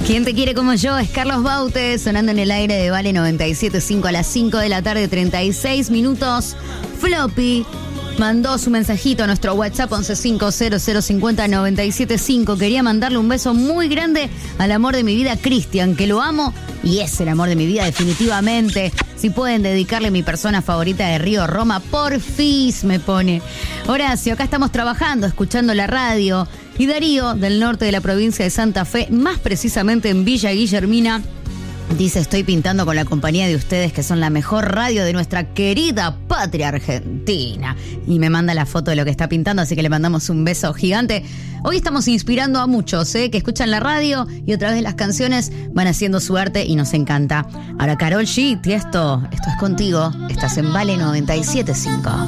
Quien te quiere como yo es Carlos Baute, sonando en el aire de Vale 97.5 a las 5 de la tarde, 36 minutos. Floppy mandó su mensajito a nuestro WhatsApp 1150050975. Quería mandarle un beso muy grande al amor de mi vida, Cristian, que lo amo y es el amor de mi vida definitivamente. Si pueden dedicarle mi persona favorita de Río Roma, porfis, me pone. Horacio, acá estamos trabajando, escuchando la radio. Y Darío, del norte de la provincia de Santa Fe, más precisamente en Villa Guillermina, dice: estoy pintando con la compañía de ustedes, que son la mejor radio de nuestra querida patria argentina. Y me manda la foto de lo que está pintando, así que le mandamos un beso gigante. Hoy estamos inspirando a muchos, que escuchan la radio y a través de las canciones van haciendo su arte y nos encanta. Ahora, Karol G, esto es contigo. Estás en Vale 97.5.